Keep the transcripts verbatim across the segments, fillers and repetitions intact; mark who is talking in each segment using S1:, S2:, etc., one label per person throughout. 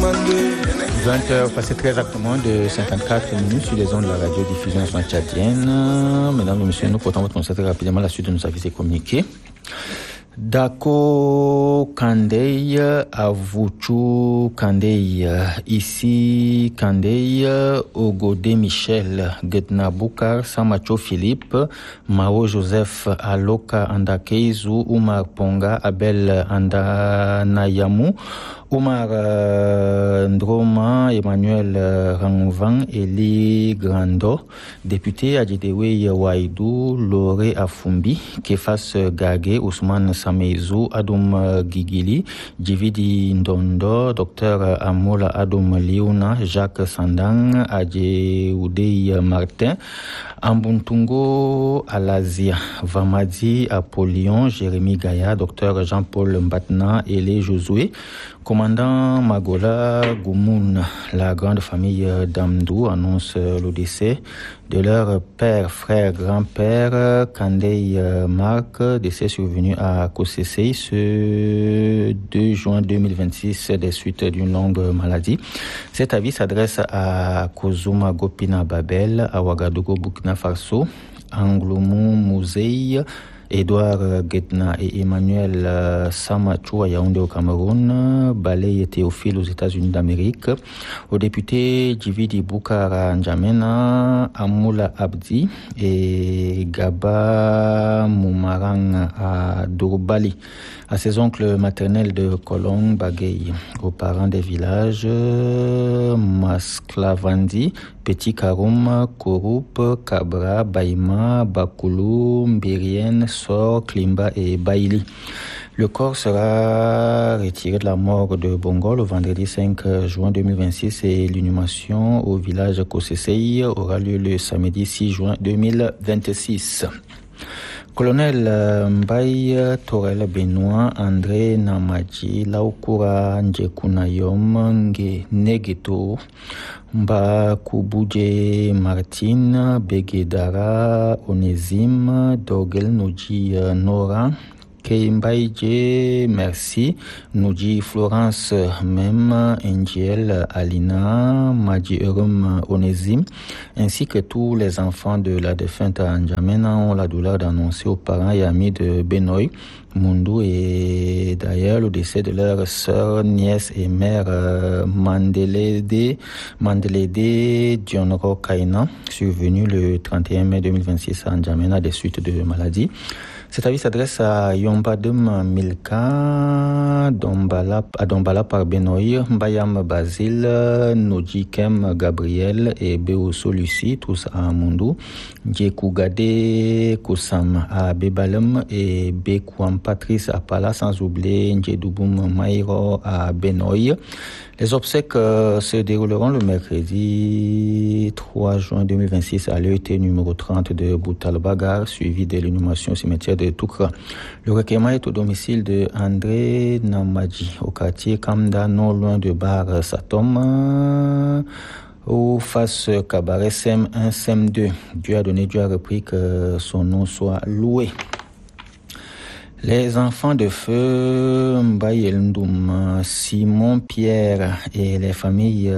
S1: vingt heures passées très exactement de cinquante-quatre minutes sur les ondes de la radio-diffusion nationale tchadienne. Mesdames et messieurs, nous portons votre concert rapidement la suite de nos services et communiqués. Dako Kandei, Avuchu Kandei, ici Kandei, Ogode Michel, Getna Boukar, Samacho Philippe, Mao Joseph, Aloka Andakeizu, Umar Ponga, Abel Andanayamu, Omar euh, Ndroma, Emmanuel euh, Rangvan, Eli Grando, député Adjedewe Waidou, Loré Afumbi, Kefas Gage, Ousmane Sameizou, Adoum Gigili, Djividi Ndondo, Docteur Amola Adoum Liona, Jacques Sandang, Adje Oudei Martin, Ambuntungo Alazia, Vamadi Apollyon, Jérémy Gaïa, Docteur Jean-Paul Mbatna, Elé Josué, Commandant Magola Goumoun, la grande famille d'Amdou annonce le décès de leur père, frère, grand-père, Kandei Marc, décès survenu à Kosesei ce deux juin deux mille vingt-six des suites d'une longue maladie. Cet avis s'adresse à Kozuma Gopina Babel, à Ouagadougou, Burkina Faso, Angloumou Mouzei, Edouard Guetna et Emmanuel Samachou à Yaoundé au Cameroun, Balei et Théophile aux États-Unis d'Amérique, au député Djividi Boukara N'Djamena, Amoula Abdi et Gaba Moumarang à Dourbali, à ses oncles maternels de Kolong Bagay, aux parents des villages Masklavandi, Petit Karoum, Koroup, Kabra, Baïma, Bakoulou, Mbirienne, Sor, Klimba et Baïli. Le corps sera retiré de la morgue de Bongo le vendredi cinq juin deux mille vingt-six et l'inhumation au village Kosesei aura lieu le samedi six juin deux mille vingt-six. Colonel Mbaye Torel Benoît André Namadji Laukura Njekunayom Nge Negeto Mba Kubuje Martine Begedara Onésime Dogel Noji Nora Keimbaïdje, merci. Noji Florence, même, Angel, Alina, Madji Eurum, Onésime, ainsi que tous les enfants de la défunte N'Djamena ont la douleur d'annoncer aux parents et amis de Benoît, Mundu et d'ailleurs le décès de leur sœur, nièce et mère euh, Mandelede, Mandelede Dionro Kaina, survenu le trente et un mai deux mille vingt-six à N'Djamena des suites de maladie. Cet avis s'adresse à Yombadum Milka, Dombala, à Dombala par Benoï, Mbayam Basile, Nojikem Gabriel et Beoso Lucie, tous à Mundu, Djekougade Koussam à Bebalem et Bekwam Patrice à Pala, sans oublier Ndjedouboum Maïro à Benoï. Les obsèques euh, se dérouleront le mercredi trois juin deux mille vingt-six à l'E E T numéro trente de Boutalbagar, suivi de l'inhumation au cimetière de Toukra. Le recueillement est au domicile de André Namadji, au quartier Kamda, non loin de Bar Satom, au face Cabaret S E M un, S E M deux. Dieu a donné, Dieu a repris, que son nom soit loué. Les enfants de feu Mbaye Ndoum, Simon Pierre et les familles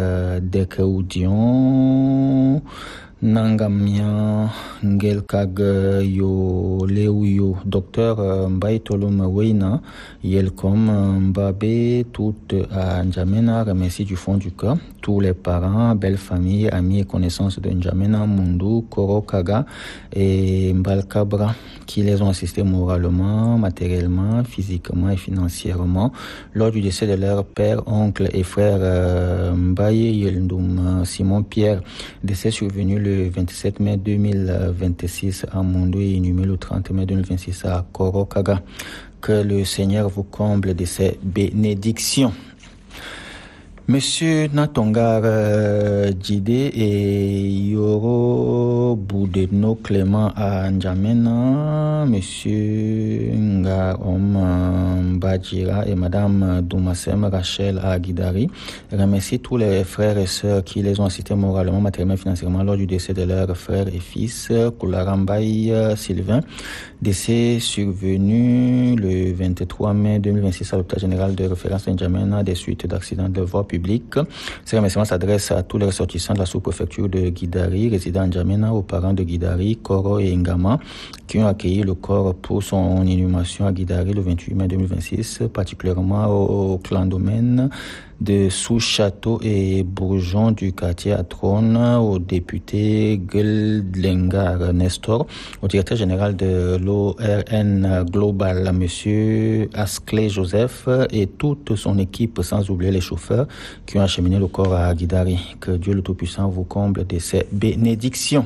S1: Dekaudion, Nangamia, Ngelkag Yo Leuyo, docteur Mbaye Tolum Weina, Yelkom Mbabe, toutes à N'Djamena, remercie du fond du cœur tous les parents, belles familles, amis et connaissances de N'Djamena, Mundu, Korokaga et Mbalkabra qui les ont assistés moralement, matériellement, physiquement et financièrement lors du décès de leur père, oncle et frère euh, Mbaye Yelndoum Simon Pierre, décès survenu le vingt-sept mai deux mille vingt-six à Mundu et inhumé le trente mai deux mille vingt-six à Korokaga. Que le Seigneur vous comble de ses bénédictions. Monsieur Natongar euh, Djidé et Yoro Boudeno Clément à N'Djamena, Monsieur Ngarom Badjira et Madame Doumassem Rachel à Guidari remercie tous les frères et sœurs qui les ont assistés moralement, matériellement et financièrement lors du décès de leurs frères et fils. Koularambaye Sylvain, décès survenu le vingt-trois mai deux mille vingt-six à l'hôpital général de référence de N'Djamena des suites d'accidents de voie publique public. Ces remerciements s'adressent à tous les ressortissants de la sous-préfecture de Guidari, résidant en N'Djamena, aux parents de Guidari, Koro et Ngama, qui ont accueilli le corps pour son inhumation à Guidari le vingt-huit mai deux mille vingt-six, particulièrement au clan domaine de Sous-Château et Bourgeon du quartier Atrone, au député Gueldlengar Nestor, au directeur général de l'O R N Global, monsieur Asclé Joseph, et toute son équipe, sans oublier les chauffeurs qui ont acheminé le corps à Guidari. Que Dieu le Tout-Puissant vous comble de ses bénédictions.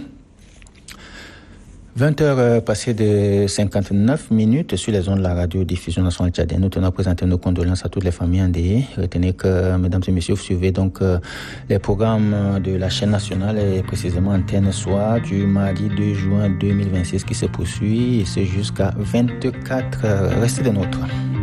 S1: vingt heures passées de cinquante-neuf minutes sur les ondes de la radio-diffusion nationale tchadienne. Nous tenons à présenter nos condoléances à toutes les familles endeuillées. Retenez que, mesdames et messieurs, vous suivez donc euh, les programmes de la chaîne nationale et précisément Antenne Soir du mardi deux juin deux mille vingt-six qui se poursuit et c'est jusqu'à vingt-quatre heures. Restez des nôtres.